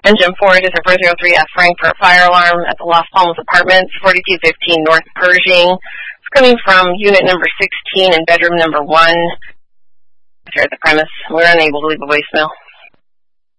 Engine 4 to 003F Frankfurt fire alarm at the Las Palmas Apartments, 4215 North Pershing. It's coming from unit number 16 and bedroom number 1 here at the premise. We're unable to leave a voicemail.